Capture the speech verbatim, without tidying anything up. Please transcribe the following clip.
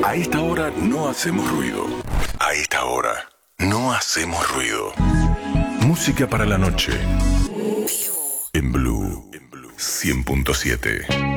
A esta hora no hacemos ruido. A esta hora no hacemos ruido. Música para la noche. En Blue cien punto siete.